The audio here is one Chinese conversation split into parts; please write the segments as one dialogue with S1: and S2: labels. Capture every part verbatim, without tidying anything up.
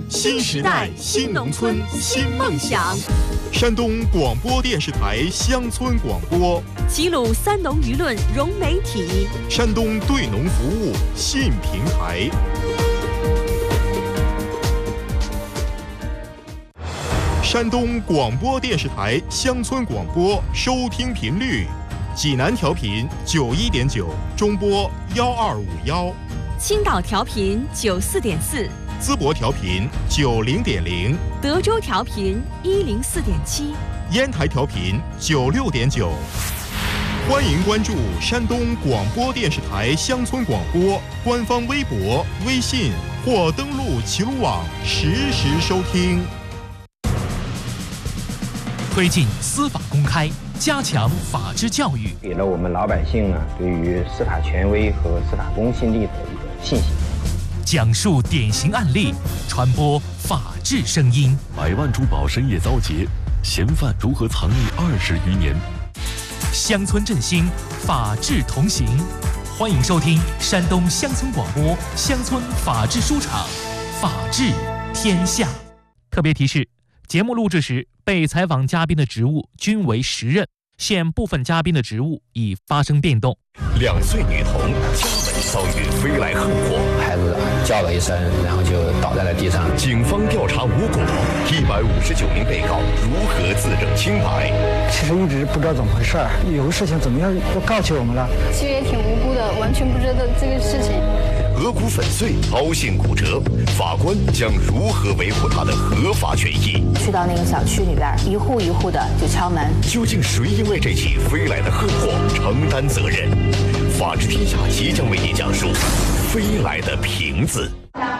S1: 新时代新农村新梦想。山东广播电视台乡村广播，
S2: 齐鲁三农舆论融媒体，
S1: 山东对农服务信平台。山东广播电视台乡村广播收听频率：济南调频九一点九，中波幺二五幺；
S2: 青岛调频九四点四，
S1: 淄博调频九零点零，
S2: 德州调频一零四点七，
S1: 烟台调频九六点九。欢迎关注山东广播电视台乡村广播官方微博、微信或登录齐鲁网实时收听。
S3: 推进司法公开，加强法治教育，
S4: 给了我们老百姓呢对于司法权威和司法公信力的一个信心。
S3: 讲述典型案例，传播法治声音。
S5: 百万珠宝深夜遭劫，嫌犯如何藏匿二十余年？
S3: 乡村振兴，法治同行。欢迎收听山东乡村广播乡村法治书场，法治天下。特别提示：节目录制时，被采访嘉宾的职务均为实任，现部分嘉宾的职务已发生变动。
S5: 两岁女童家门遭遇飞来横祸，
S4: 孩子叫了一声，然后就倒在了地上。
S5: 警方调查无果，一百五十九名被告如何自证清白？
S6: 其实一直不知道怎么回事，有个事情怎么样都告诉我们了。
S7: 其实也挺无辜的，完全不知道这个事情。
S5: 额骨粉碎，凹陷骨折，法官将如何维护他的合法权益？
S8: 去到那个小区里边，一户一户的就敲门。
S5: 究竟谁因为这起飞来的横祸承担责任？法治天下即将为您讲述飞来的瓶子。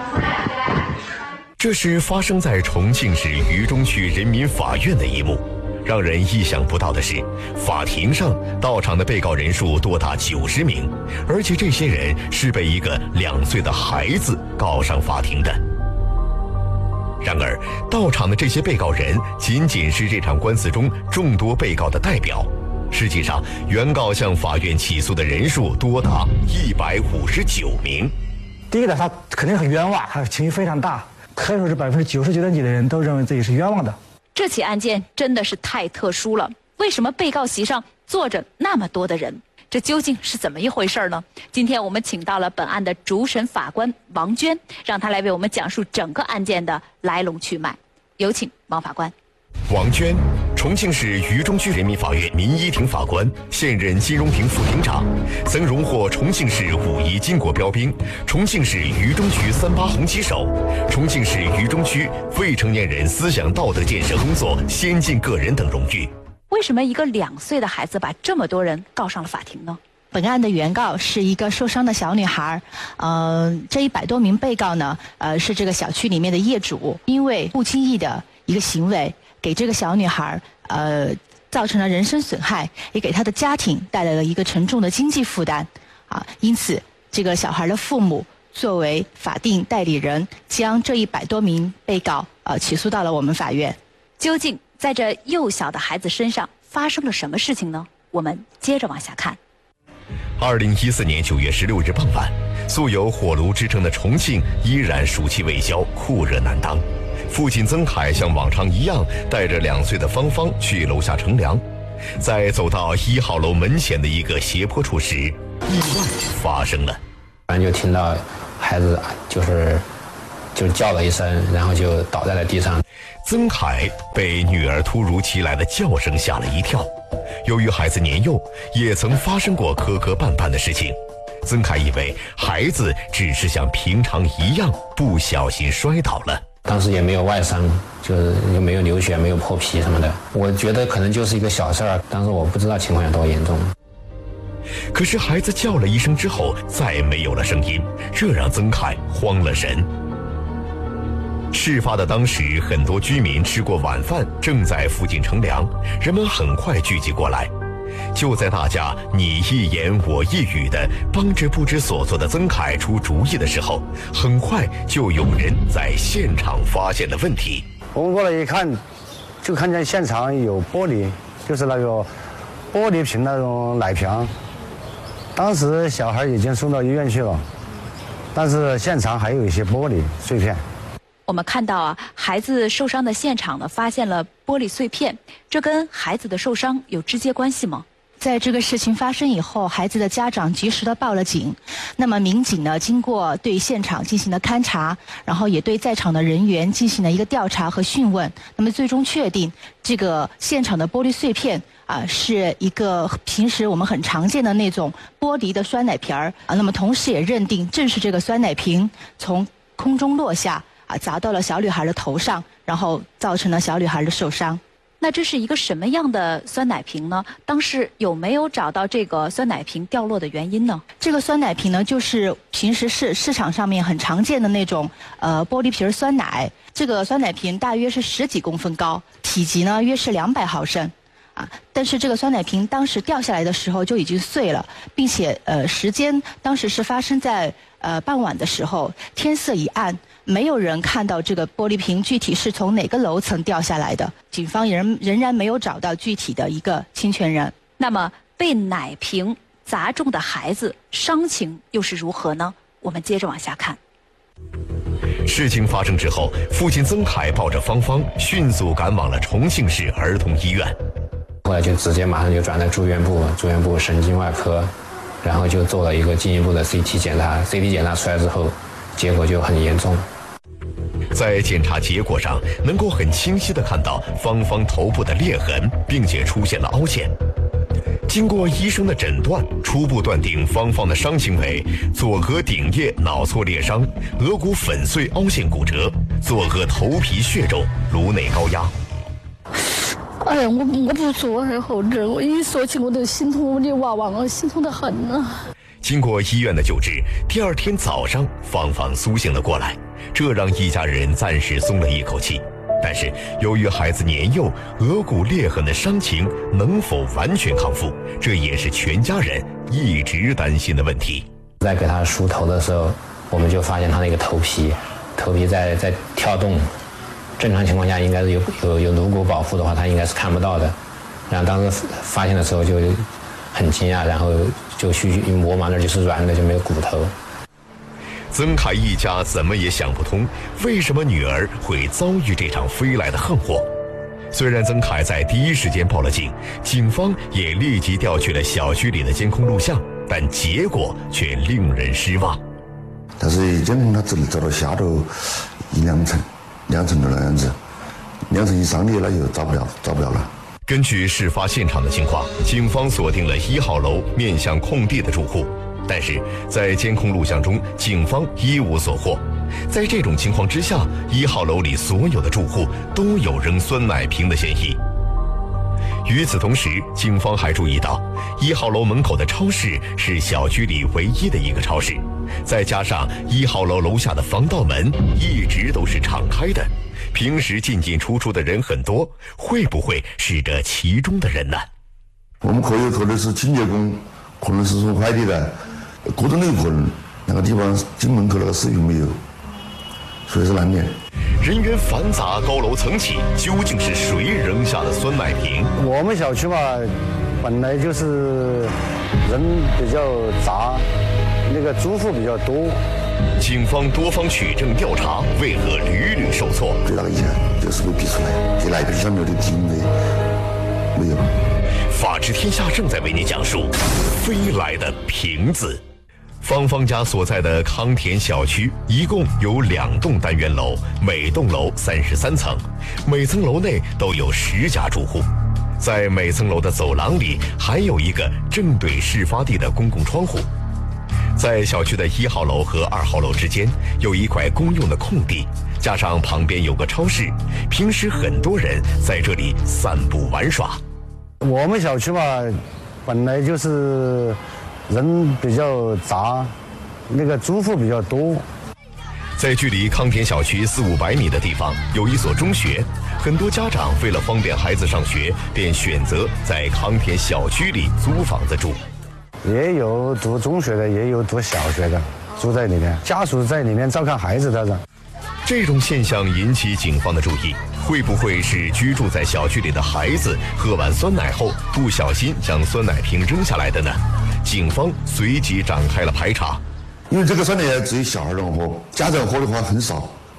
S5: 这是发生在重庆市渝中区人民法院的一幕。让人意想不到的是，法庭上到场的被告人数多达九十名，而且这些人是被一个两岁的孩子告上法庭的。然而，到场的这些被告人仅仅是这场官司中众多被告的代表。实际上，原告向法院起诉的人数多达一百五十九名。
S6: 第一个呢，他肯定很冤枉，他情绪非常大，可以说是百分之九十九点几的人都认为自己是冤枉的。
S9: 这起案件真的是太特殊了，为什么被告席上坐着那么多的人？这究竟是怎么一回事呢？今天我们请到了本案的主审法官王娟，让她来为我们讲述整个案件的来龙去脉。有请王法官。
S5: 王娟，重庆市渝中区人民法院民一庭法官，现任金融庭副庭长，曾荣获重庆市五一巾帼标兵、重庆市渝中区三八红旗手、重庆市渝中区未成年人思想道德建设工作先进个人等荣誉。
S9: 为什么一个两岁的孩子把这么多人告上了法庭呢？
S10: 本案的原告是一个受伤的小女孩，呃，这一百多名被告呢，呃，是这个小区里面的业主，因为不经意的一个行为，给这个小女孩呃造成了人身损害，也给她的家庭带来了一个沉重的经济负担啊。因此，这个小孩的父母作为法定代理人，将这一百多名被告呃起诉到了我们法院。
S9: 究竟在这幼小的孩子身上发生了什么事情呢？我们接着往下看。
S5: 二零一四年九月十六日傍晚，素有火炉之称的重庆依然暑气未消，酷热难当。父亲曾凯像往常一样带着两岁的芳芳去楼下乘凉，在走到一号楼门前的一个斜坡处时，意外发生了。
S4: 突然就听到孩子就是就叫了一声，然后就倒在了地上。
S5: 曾凯被女儿突如其来的叫声吓了一跳。由于孩子年幼，也曾发生过磕磕绊绊的事情，曾凯以为孩子只是像平常一样不小心摔倒了。
S4: 当时也没有外伤，就是又没有流血，没有破皮什么的。我觉得可能就是一个小事儿，当时我不知道情况有多严重。
S5: 可是孩子叫了一声之后，再没有了声音，这让曾凯慌了神。事发的当时，很多居民吃过晚饭，正在附近乘凉，人们很快聚集过来。就在大家你一言我一语的帮着不知所措的曾凯出主意的时候，很快就有人在现场发现了问题。
S6: 我们过来一看，就看见现场有玻璃，就是那个玻璃瓶那种奶瓶。当时小孩已经送到医院去了，但是现场还有一些玻璃碎片。
S9: 我们看到啊，孩子受伤的现场呢，发现了玻璃碎片，这跟孩子的受伤有直接关系吗？
S10: 在这个事情发生以后，孩子的家长及时的报了警。那么民警呢，经过对现场进行了勘查，然后也对在场的人员进行了一个调查和讯问。那么最终确定，这个现场的玻璃碎片啊、呃，是一个平时我们很常见的那种玻璃的酸奶瓶儿啊。那么同时也认定，正是这个酸奶瓶从空中落下。啊，砸到了小女孩的头上，然后造成了小女孩的受伤。
S9: 那这是一个什么样的酸奶瓶呢？当时有没有找到这个酸奶瓶掉落的原因呢？
S10: 这个酸奶瓶呢，就是平时市市场上面很常见的那种呃玻璃瓶酸奶。这个酸奶瓶大约是十几公分高，体积呢约是两百毫升。啊，但是这个酸奶瓶当时掉下来的时候就已经碎了，并且呃时间当时是发生在呃傍晚的时候，天色已暗，没有人看到这个玻璃瓶具体是从哪个楼层掉下来的。警方仍仍然没有找到具体的一个侵权人。
S9: 那么被奶瓶砸中的孩子伤情又是如何呢？我们接着往下看。
S5: 事情发生之后，父亲曾凯抱着芳芳迅速赶往了重庆市儿童医院。
S4: 后来就直接马上就转到住院部，住院部神经外科，然后就做了一个进一步的 C T 检查 ，C T 检查出来之后，结果就很严重。
S5: 在检查结果上，能够很清晰地看到芳芳头部的裂痕，并且出现了凹陷。经过医生的诊断，初步断定芳芳的伤情为左额顶叶脑挫裂伤、额骨粉碎凹陷骨折、左额头皮血肿、颅内高压。
S7: 哎呀，我我不说还好点，我一说起我都心痛，我的娃娃我心痛得很啊。
S5: 经过医院的救治，第二天早上，芳芳苏醒了过来，这让一家人暂时松了一口气。但是，由于孩子年幼，额骨裂痕的伤情能否完全康复，这也是全家人一直担心的问题。
S4: 在给他梳头的时候，我们就发现他那个头皮，头皮在在跳动。正常情况下应该是有有有颅骨保护的话，他应该是看不到的。然后当时发现的时候就很惊讶，然后就去一摸嘛，那就是软的，就没有骨头。
S5: 曾凯一家怎么也想不通，为什么女儿会遭遇这场飞来的横祸。虽然曾凯在第一时间报了警，警方也立即调取了小区里的监控录像，但结果却令人失望。
S11: 但是监控它只能找到下头一两层。两层的那样子，两层以上的那就找不了，找不了了。
S5: 根据事发现场的情况，警方锁定了一号楼面向空地的住户，但是在监控录像中，警方一无所获。在这种情况之下，一号楼里所有的住户都有扔酸奶瓶的嫌疑。与此同时，警方还注意到，一号楼门口的超市是小区里唯一的一个超市。再加上一号楼楼下的防盗门一直都是敞开的，平时进进出出的人很多，会不会是这其中的人呢？
S11: 我们可以可能是清洁工，可能是送快递的，各种都有可能。那个地方进门口那个视频没有，所以是难免。
S5: 人员繁杂，高楼层起，究竟是谁扔下的酸奶瓶？
S6: 我们小区嘛，本来就是人比较杂。那个租户比较多，
S5: 警方多方取证调查，为何屡屡受挫？
S11: 对那个以前就是被逼出来，给那个小苗的体没没有。
S5: 法治天下正在为您讲述飞来的瓶子。芳芳家所在的康田小区一共有两栋单元楼，每栋楼三十三层，每层楼内都有十家住户。在每层楼的走廊里，还有一个正对事发地的公共窗户。在小区的一号楼和二号楼之间有一块公用的空地，加上旁边有个超市，平时很多人在这里散步玩耍。
S6: 我们小区嘛，本来就是人比较杂，那个租户比较多。
S5: 在距离康田小区四五百米的地方有一所中学，很多家长为了方便孩子上学，便选择在康田小区里租房子住。
S6: 也有读中学的，也有读小学的，住在里面，家属在里面照看孩子的。
S5: 这种现象引起警方的注意，会不会是居住在小区里的孩子喝完酸奶后不小心将酸奶瓶扔下来的呢？警方随即展开了排查。
S11: 因为这个酸奶只有小孩能喝，家长喝的话很少，他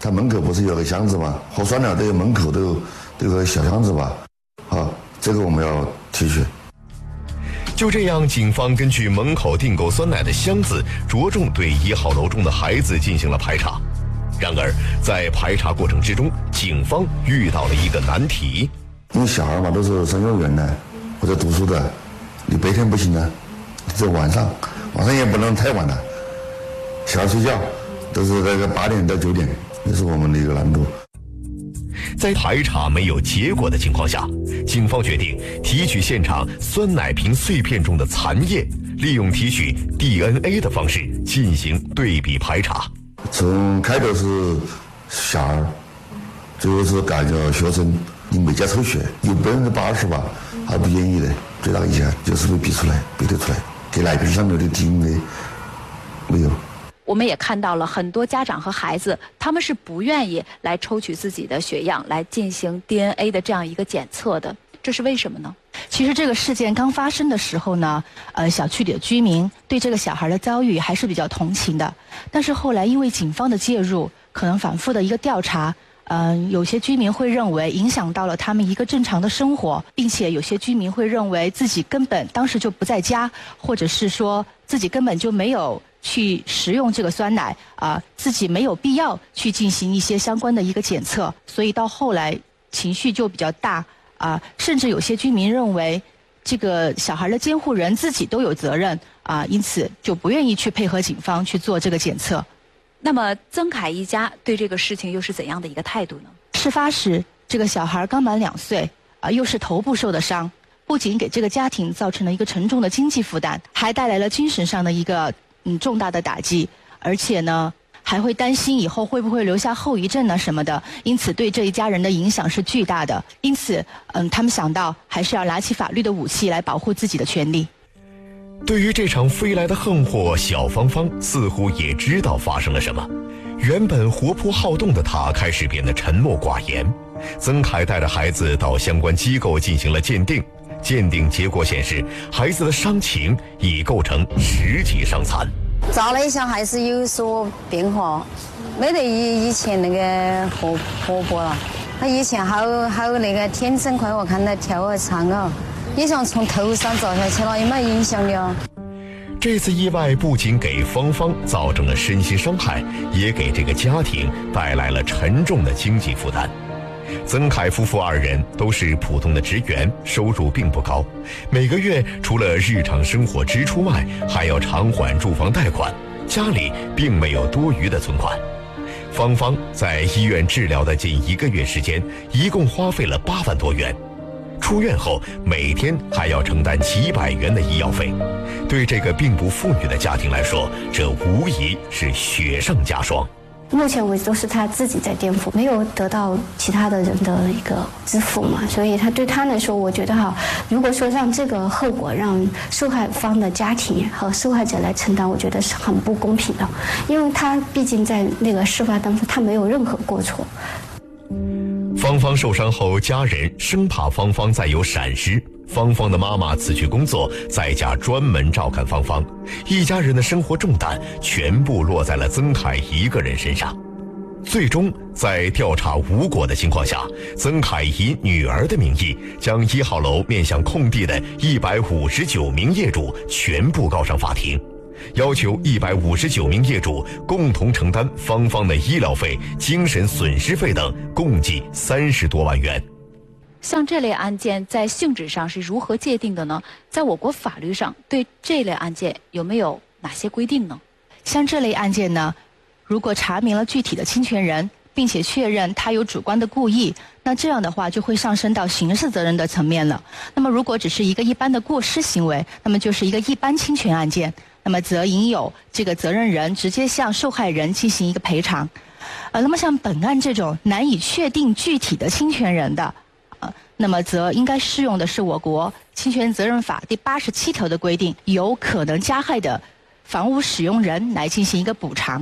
S11: 他门口不是有个箱子吗？喝酸奶都有门口都有都有个小箱子吧？啊，这个我们要提取。
S5: 就这样，警方根据门口订购酸奶的箱子，着重对一号楼中的孩子进行了排查。然而，在排查过程之中，警方遇到了一个难题。
S11: 因为小孩嘛，都是上幼儿园的或者读书的，你白天不行啊，只有晚上，晚上也不能太晚了。小孩睡觉都是那个八点到九点，这是我们的一个难度。
S5: 在排查没有结果的情况下，警方决定提取现场酸奶瓶碎片中的残液，利用提取 D N A 的方式进行对比排查。
S11: 从开头是小孩，最后是改个学生，你每家抽血，有百分之八十吧，还不愿意的，最大影响就是被比出来，比得出来，给奶瓶上面的 D N A 没有。
S9: 我们也看到了很多家长和孩子，他们是不愿意来抽取自己的血样来进行 D N A 的这样一个检测的，这是为什么呢？
S10: 其实这个事件刚发生的时候呢，呃，小区里的居民对这个小孩的遭遇还是比较同情的。但是后来因为警方的介入，可能反复的一个调查，嗯、呃，有些居民会认为影响到了他们一个正常的生活，并且有些居民会认为自己根本当时就不在家，或者是说自己根本就没有去食用这个酸奶啊、呃，自己没有必要去进行一些相关的一个检测，所以到后来情绪就比较大。啊、呃，甚至有些居民认为，这个小孩的监护人自己都有责任啊、呃，因此就不愿意去配合警方去做这个检测。
S9: 那么曾凯一家对这个事情又是怎样的一个态度呢？
S10: 事发时，这个小孩刚满两岁，啊、呃，又是头部受的伤，不仅给这个家庭造成了一个沉重的经济负担，还带来了精神上的一个嗯重大的打击，而且呢，还会担心以后会不会留下后遗症啊什么的，因此对这一家人的影响是巨大的。因此，嗯，他们想到还是要拿起法律的武器来保护自己的权利。
S5: 对于这场飞来的横祸，小芳芳似乎也知道发生了什么。原本活泼好动的她开始变得沉默寡言。曾凯带着孩子到相关机构进行了鉴定，鉴定结果显示，孩子的伤情已构成十级伤残。
S12: 照了一下，还是有所变化，没得以以前那个活活泼了。他以前还有还有那个天生快，我看他跳得长啊，也像从头上照下去了，有没有影响的啊？
S5: 这次意外不仅给芳芳造成了身心伤害，也给这个家庭带来了沉重的经济负担。曾凯夫妇二人都是普通的职员，收入并不高，每个月除了日常生活支出外，还要偿还住房贷款，家里并没有多余的存款。芳芳在医院治疗的近一个月时间，一共花费了八万多元。出院后每天还要承担几百元的医药费，对这个并不富裕的家庭来说，这无疑是雪上加霜。
S13: 目前为止都是他自己在垫付，没有得到其他的人的一个支付嘛，所以他对他来说，我觉得哈，如果说让这个后果让受害方的家庭和受害者来承担，我觉得是很不公平的，因为他毕竟在那个事发当中，他没有任何过错。
S5: 芳芳受伤后，家人生怕芳芳再有闪失，芳芳的妈妈辞去工作，在家专门照看芳芳，一家人的生活重担全部落在了曾凯一个人身上。最终在调查无果的情况下，曾凯以女儿的名义，将一号楼面向空地的一百五十九名业主全部告上法庭，要求一百五十九名业主共同承担芳芳的医疗费、精神损失费等，共计三十多万元。
S9: 像这类案件在性质上是如何界定的呢？在我国法律上对这类案件有没有哪些规定呢？
S10: 像这类案件呢，如果查明了具体的侵权人，并且确认他有主观的故意，那这样的话就会上升到刑事责任的层面了。那么如果只是一个一般的过失行为，那么就是一个一般侵权案件，那么则应有这个责任人直接向受害人进行一个赔偿。呃，那么像本案这种难以确定具体的侵权人的，呃，那么则应该适用的是我国侵权责任法第八十七条的规定，由可能加害的房屋使用人来进行一个补偿。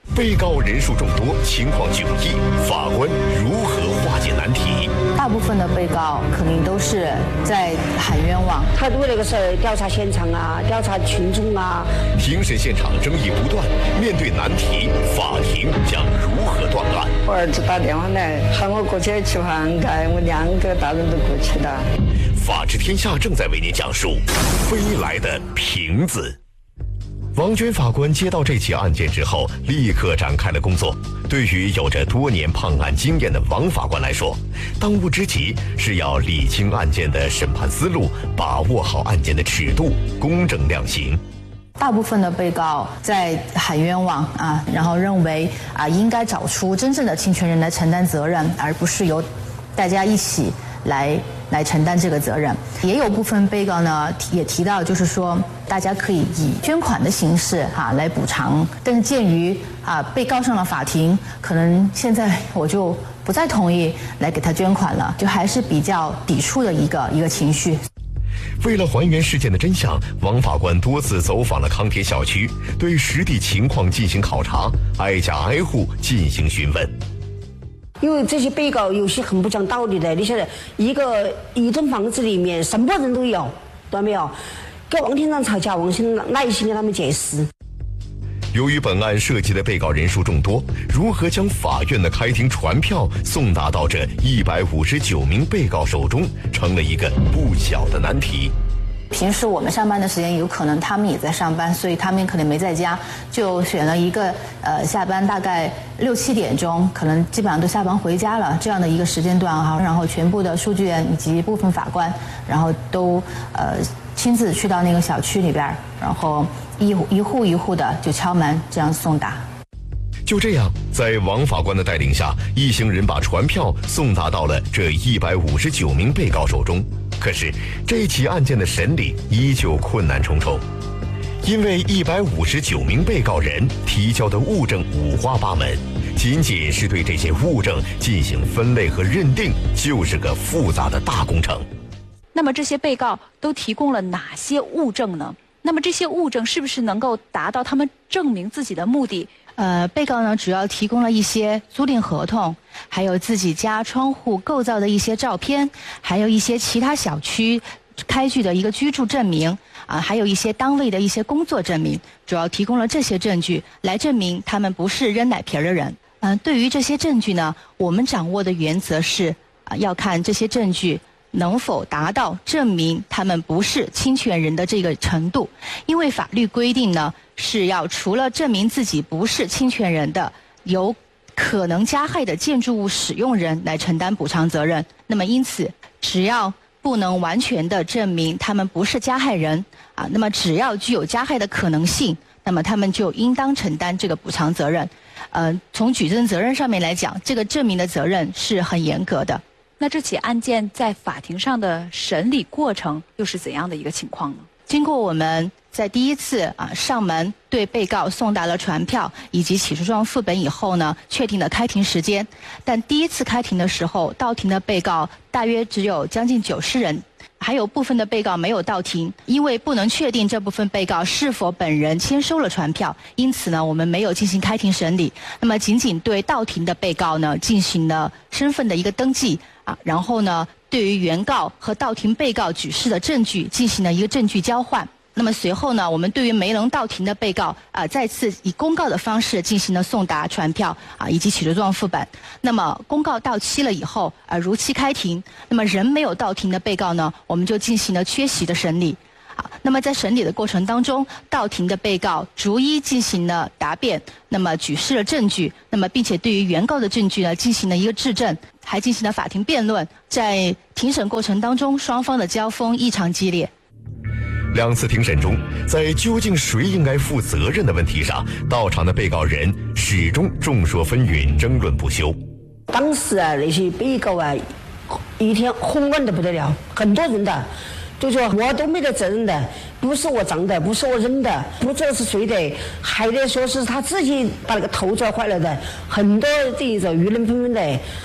S5: 被告人数众多，情况迥异，法官如何化解难题？
S10: 大部分的被告肯定都是在喊冤枉，
S14: 他为那个时候调查现场啊，调查群众啊。
S5: 庭审现场争议不断，面对难题，法庭将如何断案？
S14: 我儿子打电话来喊我过去去涵盖，我两个大人都过去了。
S5: 法治天下正在为您讲述飞来的瓶子。王娟法官接到这起案件之后，立刻展开了工作。对于有着多年判案经验的王法官来说，当务之急是要理清案件的审判思路，把握好案件的尺度，公正量刑。
S10: 大部分的被告在喊冤枉啊，然后认为啊应该找出真正的侵权人来承担责任，而不是由大家一起来来承担这个责任。也有部分被告呢也提到，就是说大家可以以捐款的形式啊来补偿，但是鉴于啊被告上了法庭，可能现在我就不再同意来给他捐款了，就还是比较抵触的一个一个情绪。
S5: 为了还原事件的真相，王法官多次走访了康田小区，对实地情况进行考察，挨家挨户进行询问。
S14: 因为这些被告有些很不讲道理的，你晓得，一个一栋房子里面什么人都有，懂到没有？跟王厅长吵架，王厅长耐心给他们解释。
S5: 由于本案涉及的被告人数众多，如何将法院的开庭传票送达到这一百五十九名被告手中，成了一个不小的难题。
S10: 平时我们上班的时间，有可能他们也在上班，所以他们可能没在家，就选了一个呃下班大概六七点钟，可能基本上都下班回家了这样的一个时间段哈，然后全部的书记员以及部分法官，然后都呃亲自去到那个小区里边，然后一一户一户的就敲门这样送达。
S5: 就这样，在王法官的带领下，一行人把传票送达到了这一百五十九名被告手中。可是，这起案件的审理依旧困难重重，因为一百五十九名被告人提交的物证五花八门，仅仅是对这些物证进行分类和认定，就是个复杂的大工程。
S9: 那么这些被告都提供了哪些物证呢？那么这些物证是不是能够达到他们证明自己的目的？
S10: 呃，被告呢主要提供了一些租赁合同，还有自己家窗户构造的一些照片，还有一些其他小区开具的一个居住证明啊，还有一些单位的一些工作证明，主要提供了这些证据来证明他们不是扔奶瓶的人。嗯、呃，对于这些证据呢，我们掌握的原则是啊，要看这些证据能否达到证明他们不是侵权人的这个程度。因为法律规定呢，是要除了证明自己不是侵权人的，由可能加害的建筑物使用人来承担补偿责任。那么因此，只要不能完全的证明他们不是加害人啊，那么只要具有加害的可能性，那么他们就应当承担这个补偿责任。呃，从举证责任上面来讲，这个证明的责任是很严格的。
S9: 那这起案件在法庭上的审理过程又是怎样的一个情况呢？
S10: 经过我们在第一次啊上门对被告送达了传票以及起诉状副本以后呢，确定了开庭时间。但第一次开庭的时候，到庭的被告大约只有将近九十人，还有部分的被告没有到庭，因为不能确定这部分被告是否本人签收了传票，因此呢，我们没有进行开庭审理。那么仅仅对到庭的被告呢进行了身份的一个登记啊，然后呢，对于原告和到庭被告举示的证据进行了一个证据交换。那么随后呢，我们对于没能到庭的被告啊、呃，再次以公告的方式进行了送达传票啊、呃、以及起诉状副本。那么公告到期了以后啊、呃，如期开庭。那么仍没有到庭的被告呢，我们就进行了缺席的审理。啊，那么在审理的过程当中，到庭的被告逐一进行了答辩，那么举示了证据，那么并且对于原告的证据呢进行了一个质证，还进行了法庭辩论。在庭审过程当中，双方的交锋异常激烈。
S5: 两次庭审中，在究竟谁应该负责任的问题上，到场的被告人始终众说纷纭，争论不休。
S14: 当时啊，那些被告啊，一天混乱的不得了，很多人的就说我都没得责任的，不是我撞的，不是我扔的，不知道是谁的，还得说是他自己把那个头撞坏了的，很多这种议论纷纷的。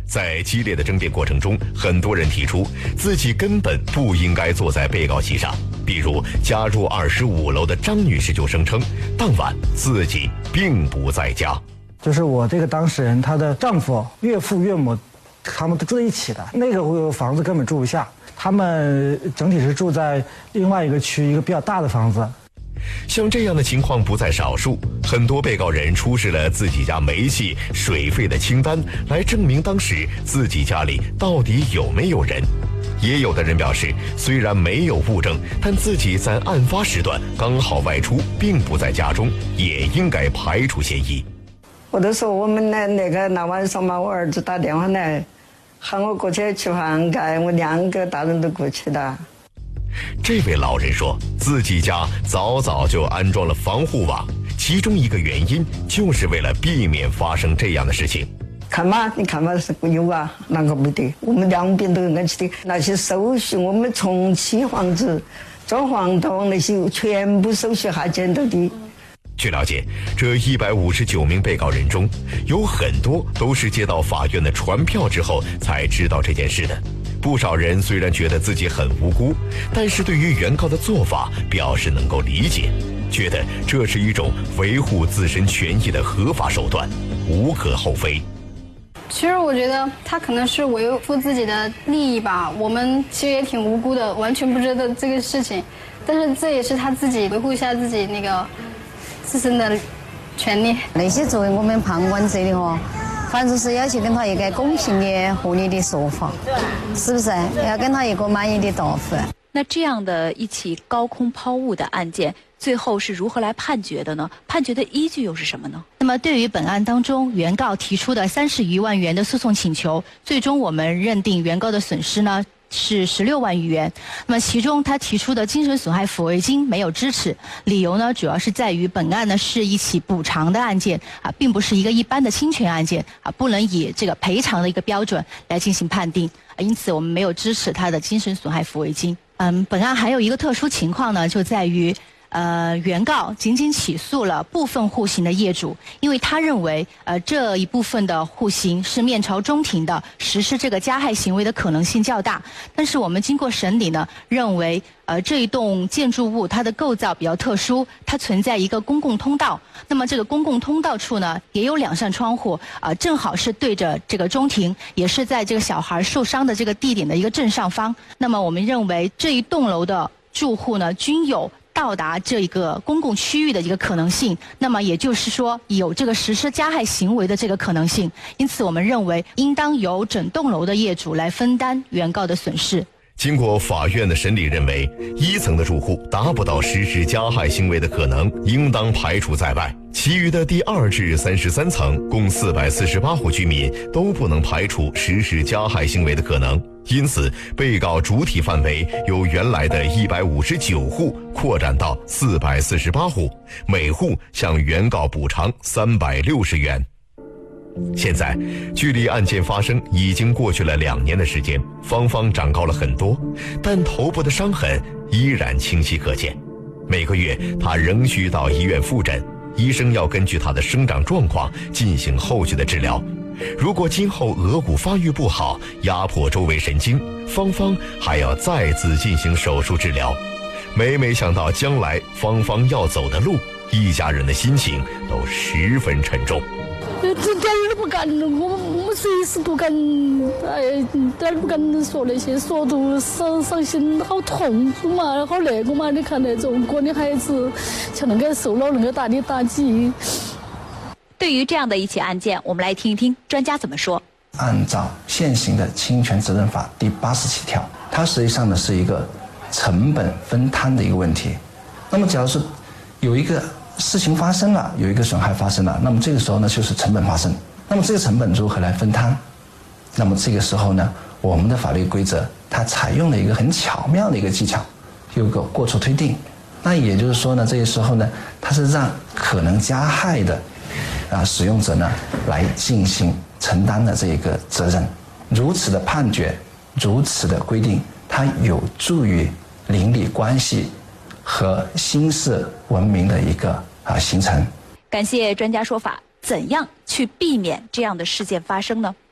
S5: 在激烈的争辩过程中，很多人提出自己根本不应该坐在被告席上。比如家住二十五楼的张女士就声称，当晚自己并不在家。
S15: 就是我这个当事人，她的丈夫、岳父、岳母，他们都住在一起的，那个房子根本住不下。他们整体是住在另外一个区，一个比较大的房子。
S5: 像这样的情况不在少数，很多被告人出示了自己家煤气、水费的清单，来证明当时自己家里到底有没有人。也有的人表示，虽然没有物证，但自己在案发时段刚好外出，并不在家中，也应该排除嫌疑。
S16: 我都说我们那那个那晚上嘛，我儿子打电话来，喊我过去吃饭盖，我两个大人都过去的。
S5: 这位老人说，自己家早早就安装了防护网，其中一个原因就是为了避免发生这样的事情。
S16: 看嘛，你看嘛，是有啊，哪个没得？我们两边都安起的，那些手续，我们重漆房子、装黄头那些全部手续还见到的。
S5: 据了解，这一百五十九名被告人中，有很多都是接到法院的传票之后才知道这件事的。不少人虽然觉得自己很无辜，但是对于原告的做法表示能够理解，觉得这是一种维护自身权益的合法手段，无可厚非。
S17: 其实我觉得他可能是维护自己的利益吧，我们其实也挺无辜的，完全不知道这个事情，但是这也是他自己维护一下自己那个自身的权利。
S12: 那些作为我们旁观者的话，反正是要去跟他一个公平的、合理的说法，是不是？要跟他一个满意的答复。
S9: 那这样的一起高空抛物的案件，最后是如何来判决的呢？判决的依据又是什么呢？
S10: 那么对于本案当中原告提出的三十余万元的诉讼请求，最终我们认定原告的损失呢是十六万余元。那么其中他提出的精神损害抚慰金没有支持，理由呢主要是在于本案呢是一起补偿的案件啊，并不是一个一般的侵权案件啊，不能以这个赔偿的一个标准来进行判定啊，因此我们没有支持他的精神损害抚慰金。嗯，本案还有一个特殊情况呢，就在于。呃，原告仅仅起诉了部分户型的业主，因为他认为，呃，这一部分的户型是面朝中庭的，实施这个加害行为的可能性较大。但是我们经过审理呢，认为，呃，这一栋建筑物它的构造比较特殊，它存在一个公共通道。那么这个公共通道处呢，也有两扇窗户，啊、呃，正好是对着这个中庭，也是在这个小孩受伤的这个地点的一个正上方。那么我们认为这一栋楼的住户呢，均有到达这个公共区域的一个可能性，那么也就是说有这个实施加害行为的这个可能性，因此我们认为应当由整栋楼的业主来分担原告的损失。
S5: 经过法院的审理认为，一层的住户达不到实施加害行为的可能，应当排除在外。其余的第二至三十三层共四百四十八户居民都不能排除实施加害行为的可能，因此被告主体范围由原来的一百五十九户扩展到四百四十八户，每户向原告补偿三百六十元。现在距离案件发生已经过去了两年的时间，芳芳长高了很多，但头部的伤痕依然清晰可见。每个月她仍需到医院复诊，医生要根据她的生长状况进行后续的治疗。如果今后额骨发育不好，压迫周围神经，芳芳还要再次进行手术治疗。每每想到将来芳芳要走的路，一家人的心情都十分沉重。
S7: 这点儿都不敢，我我随时不敢，哎，点儿不敢说那些，说都伤伤心，好痛苦嘛，好那个嘛。你看那种过的孩子，像那个受了那个大的打击。
S9: 对于这样的一起案件，我们来听一听专家怎么说。
S18: 按照现行的侵权责任法第八十七条，它实际上呢是一个成本分摊的一个问题。那么，假如是有一个事情发生了，有一个损害发生了，那么这个时候呢就是成本发生。那么这个成本如何来分摊？那么这个时候呢，我们的法律规则它采用了一个很巧妙的一个技巧，有个过错推定。那也就是说呢，这个时候呢，它是让可能加害的啊使用者呢来进行承担的这个责任。如此的判决，如此的规定，它有助于邻里关系和新式文明的一个啊形成。
S9: 感谢专家说法，怎样去避免这样的事件发生呢？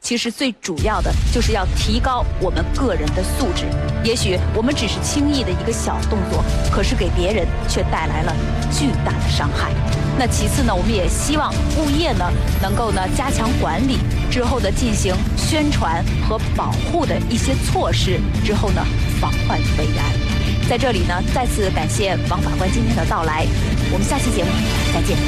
S9: 其实最主要的就是要提高我们个人的素质。也许我们只是轻易的一个小动作，可是给别人却带来了巨大的伤害。那其次呢，我们也希望物业呢能够呢加强管理，之后的进行宣传和保护的一些措施，之后呢防患于未然。在这里呢，再次感谢王法官今天的到来，我们下期节目再见。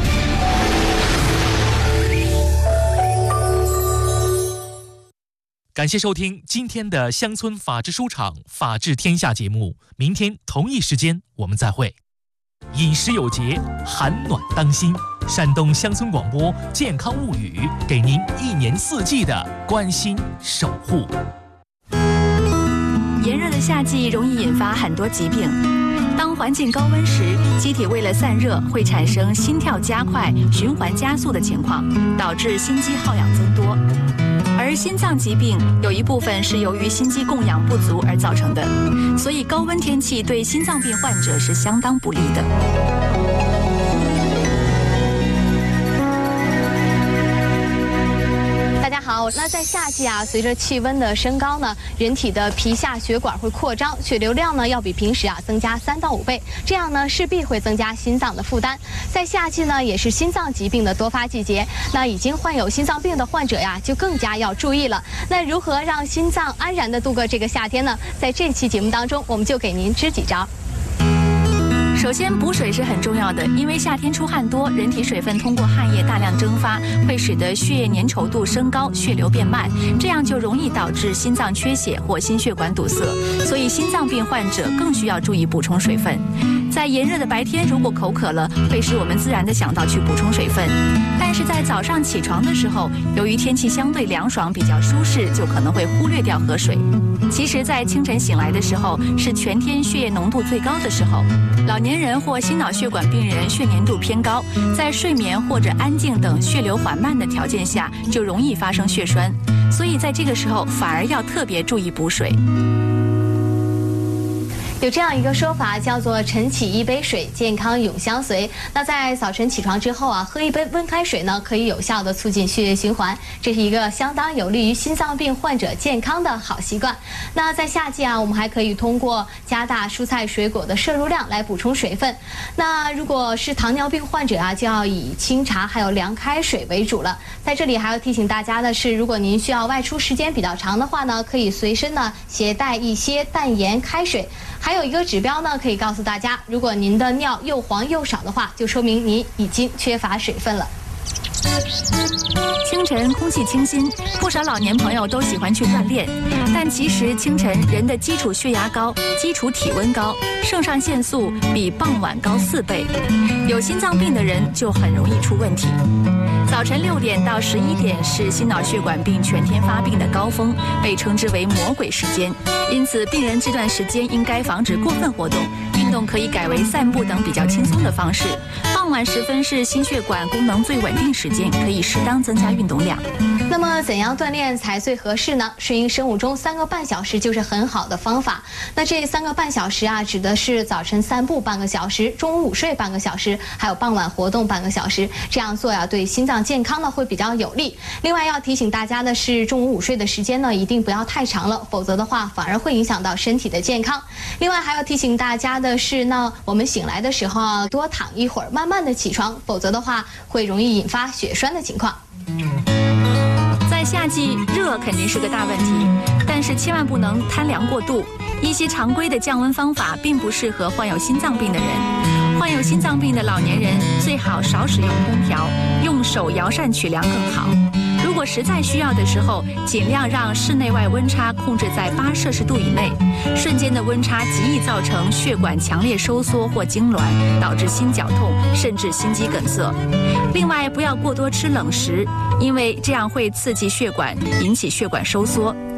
S3: 感谢收听今天的乡村法治书场法治天下节目，明天同一时间我们再会。饮食有节，寒暖当心。山东乡村广播健康物语，给您一年四季的关心守护。
S9: 炎热的夏季容易引发很多疾病。当环境高温时，机体为了散热，会产生心跳加快、循环加速的情况，导致心肌耗氧增多。而心脏疾病有一部分是由于心肌供氧不足而造成的，所以高温天气对心脏病患者是相当不利的。
S19: 大家好，那在夏季啊，随着气温的升高呢，人体的皮下血管会扩张，血流量呢要比平时啊增加三到五倍，这样呢势必会增加心脏的负担。在夏季呢，也是心脏疾病的多发季节，那已经患有心脏病的患者呀，就更加要注意了。那如何让心脏安然地度过这个夏天呢？在这期节目当中，我们就给您支几招。
S9: 首先，补水是很重要的，因为夏天出汗多，人体水分通过汗液大量蒸发，会使得血液粘稠度升高，血流变慢，这样就容易导致心脏缺血或心血管堵塞。所以，心脏病患者更需要注意补充水分。在炎热的白天，如果口渴了，会使我们自然地想到去补充水分。但是在早上起床的时候，由于天气相对凉爽，比较舒适，就可能会忽略掉喝水。其实，在清晨醒来的时候，是全天血液浓度最高的时候。老年人或心脑血管病人血粘度偏高，在睡眠或者安静等血流缓慢的条件下，就容易发生血栓。所以在这个时候，反而要特别注意补水。
S19: 有这样一个说法，叫做晨起一杯水，健康永相随。那在早晨起床之后啊，喝一杯温开水呢，可以有效的促进血液循环，这是一个相当有利于心脏病患者健康的好习惯。那在夏季啊，我们还可以通过加大蔬菜水果的摄入量来补充水分。那如果是糖尿病患者啊，就要以清茶还有凉开水为主了。在这里还要提醒大家的是，如果您需要外出时间比较长的话呢，可以随身呢携带一些淡盐开水。还有一个指标呢，可以告诉大家，如果您的尿又黄又少的话，就说明您已经缺乏水分了。
S9: 清晨空气清新，不少老年朋友都喜欢去锻炼，但其实清晨人的基础血压高、基础体温高，肾上腺素比傍晚高四倍，有心脏病的人就很容易出问题。早晨六点到十一点是心脑血管病全天发病的高峰，被称之为魔鬼时间。因此，病人这段时间应该防止过分活动，运动可以改为散步等比较轻松的方式。傍晚时分是心血管功能最稳定时间，可以适当增加运动量。
S19: 那么怎样锻炼才最合适呢？顺应生物钟三个半小时就是很好的方法。那这三个半小时啊，指的是早晨散步半个小时，中午午睡半个小时，还有傍晚活动半个小时。这样做呀，对心脏健康呢会比较有利。另外要提醒大家的是，中午午睡的时间呢一定不要太长了，否则的话反而会影响到身体的健康。另外还要提醒大家的是呢，我们醒来的时候啊，多躺一会儿，慢慢的起床，否则的话会容易引发血栓的情况。
S9: 在夏季，热肯定是个大问题，但是千万不能贪凉过度。一些常规的降温方法并不适合患有心脏病的人。患有心脏病的老年人最好少使用空调，用手摇扇取凉更好。如果实在需要的时候，尽量让室内外温差控制在八摄氏度以内。瞬间的温差极易造成血管强烈收缩或痉挛，导致心绞痛，甚至心肌梗塞。另外，不要过多吃冷食，因为这样会刺激血管，引起血管收缩。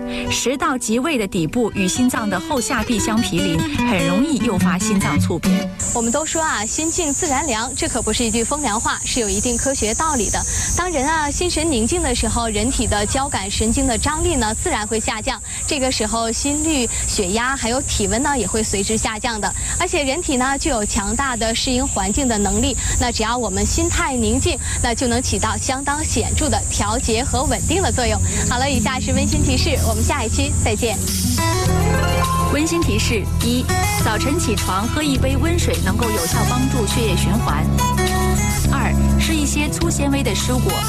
S20: 食道即位的底部与心脏的后下壁相毗邻，很容易诱发心脏猝变。
S19: 我们都说啊，心静自然凉，这可不是一句风凉话，是有一定科学道理的。当人啊心神宁静的时候，人体的交感神经的张力呢自然会下降，这个时候心率、血压还有体温呢也会随之下降的。而且人体呢具有强大的适应环境的能力，那只要我们心态宁静，那就能起到相当显著的调节和稳定的作用。好了，以下是温馨提示，我们下一期再见。
S20: 温馨提示：一、早晨起床喝一杯温水能够有效帮助血液循环。二、吃一些粗纤维的蔬果，